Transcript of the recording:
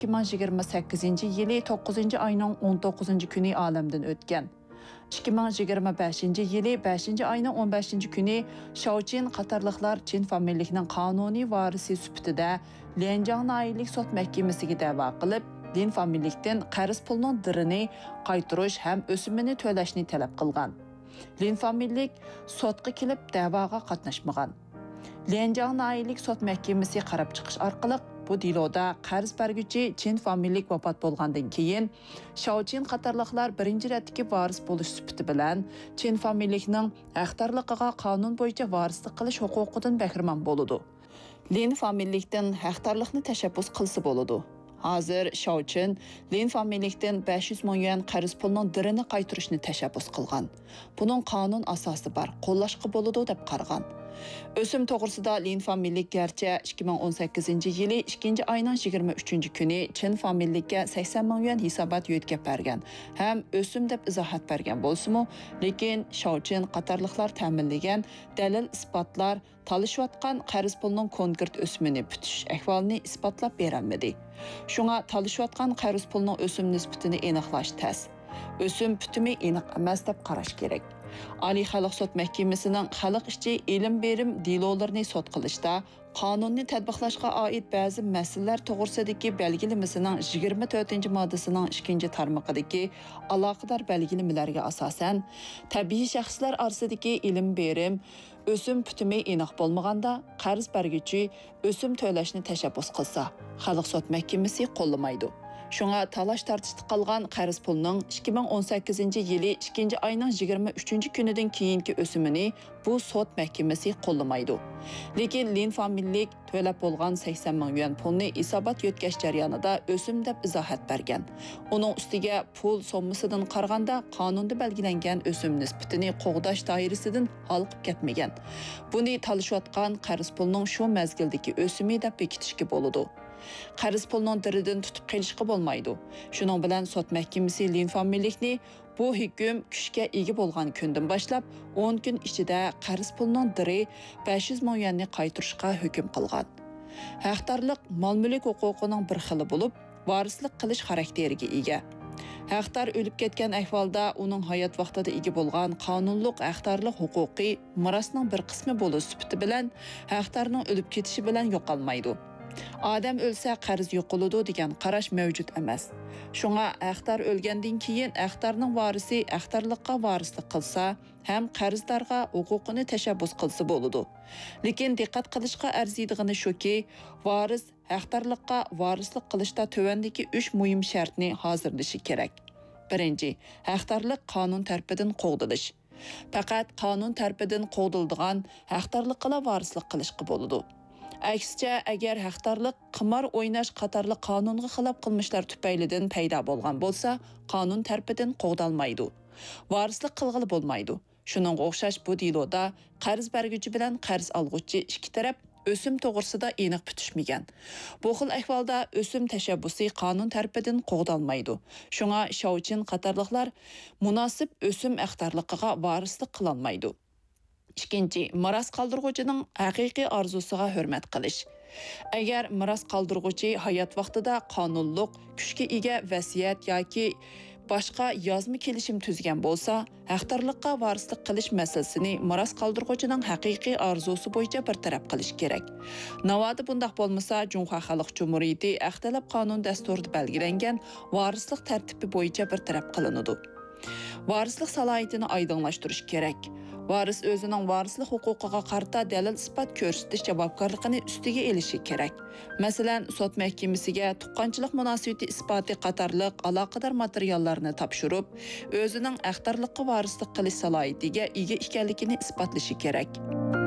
2028-yili 9-ayning 19-kuni olamdan o'tgan. 2025-yili 5-ayning 15-kuni Shaoqin qatorliqlar Chin familiyaning qonuniy varisi sifatida Lianjiang noyillik sud mahkamasiga da'vo qilib, Lin familiyadan qarz pulning dirini qaytarish ham o'simini to'lashni talab qilgan. Lin familiyalik sudga kelib da'voga qatnashmagan. Lianjiang noyillik sud mahkamasi qarab chiqish orqali bu diloda qarz berguvchi Chin familiyalik vafot bo'lgandan keyin Shaoqin qatorliqlar birinchi ratdagi varis bo'lish sifati bilan Chin familiyalikning haqdorligiga qonun bo'yicha varislik qilish huquqidan bahramand bo'ladi. Lin familiyalikdan haqdorlikni tashabbus qilsa bo'ladi. Hozir Shaoqin Lin familiyalikdan 500 ming yuan qarz pulining dirini qaytarishni tashabbus qilgan. Buning qonun asosi bor, qo'llashqa bo'ladi deb qaragan. O'sim to'g'risida Lin familiyalik garchi 2018-yili 2-ayning 23-kuni Chin familiyalikka 80 ming yuan hisobot yo'tkab bergan. Ham o'sim deb izohat bergan bo'lsa-mu, lekin Shaoqin qatorliqlar ta'minlagan dalil isbotlar talishayotgan qarz pulining konkret o'simini bitish ahvolini isbotlab berolmadi. Shunga talishayotgan qarz pulining o'sim nisbatini aniqlash tez. O'sim bitimi aniq emas deb qarash kerak. Oliy xalq sud mahkamasining xalq ichi ilm berim dilolarini sud qilishda qonunni tatbiqlashga oid ba'zi masalalar to'g'risidagi belgilamasining 24-moddasining 2-tarmog'idagi aloqador belgilamalarga asosan tabiiy shaxslar orasidagi ilm berim o'sim bitimi aniq bo'lmaganda qarz berguvchi o'sim to'lashni tashabbus qilsa, xalq sud mahkamasi qo'llamaydi. Shunga talash tartishda qolgan qarz pulining 2018-yili 2-ayning 23-kunidan keyingi o'simini bu sud mahkamasi qo'llamaydi. Lekin Lin familiyalik to'lab bo'lgan 80 ming yuan pulni hisobot yo'tkash jarayonida o'sim deb izohat bergan. Uning ustiga pul sommasidan qaraganda qonunda belgilangan o'sim nisbatini qo'g'dash doirasidan olib ketmagan. Buni talishayotgan qarz pulining shu mazgildagi o'simi deb bekitishga bo'ladi. Qarz pulining diridan tutib qilishga bo'lmaydi. Shuning bilan sud mahkamasi Lin familiyalikni bu hukm kuchga ega bo'lgan kundan boshlab 10 kun ichida qarz pulining diri 500 ming yuanni qaytarishga hukm qilgan. Haqdorlik mol-mulk huquqining bir xili bo'lib, varislik qilish xarakteriga ega. Haqdor o'lib ketgan ahvolda uning hayot vaqtida ega bo'lgan qonunliq haqdorlik huquqi mirosning bir qismi bo'lish sifati bilan haqdorning o'lib ketishi bilan yo'qolmaydi. Odam o'lsa qarz yo'qoladi degan qarash mavjud emas. Shunga haqdor o'lgandan keyin haqdorning varisi haqdorlikqa varislik qilsa, ham qarzdorga huquqini tashabbus qilsa bo'ladi. Lekin diqqat qilishga arziydigani shuki, varis haqdorlikqa varislik qilishda tövandagi 3 muhim shartni hozirlashi kerak. Birinchi, haqdorlik qonun tarafidan qo'g'dilish. Faqat qonun tarafidan qo'g'diladigan haqdorlikqa varislik qilishga bo'ladi. Aksicha, agar haqdorlik qimor o'ynash qatorli qonunga xilof qilmishlar tufaylidan paydo bo'lgan bo'lsa, qonun tarafidan qo'g'dalmaydi. Varislik qilg'ili bo'lmaydi. Shuning o'xshash bu diloda qarz berguvchi bilan qarz olguvchi ikki taraf o'sim to'g'risida aniq bitishmagan. Bu xil ahvolda o'sim tashabbusi qonun tarafidan qo'g'dalmaydi. Shunga Shaoqin qatorliqlar munosib o'sim haqdorligiga varislik qilolmaydi. Ikkinchi, miros qoldiruvchining haqiqiy orzusiga hurmat qilish. Agar miros qoldiruvchi hayot vaqtida qonunliq kuchga ega vasiyat yoki boshqa yozma kelishim tuzgan bo'lsa, haqdorlikqa varislik qilish masalasini miros qoldiruvchining haqiqiy orzusi bo'yicha bartaraf qilish kerak. Navoda bundaq bo'lmasa, Junxo Xalq Jumhuriyati Axtalab qonun dasturida belgilangan varislik tartibi bo'yicha bartaraf qilinadi. Varislik salohiyatini oydinlashtirish kerak. Varis o'zining varislik huquqiga qarta dalil isbot ko'rsatish javobgarligini ustiga elishi kerak. Masalan, sud mahkamasiga tuqqanchilik munosabati isboti qatorliq aloqador materiallarni topshirib, o'zining haqdorlikqa varislik qilish salohiyatiga ega ekanligini isbotlashi kerak.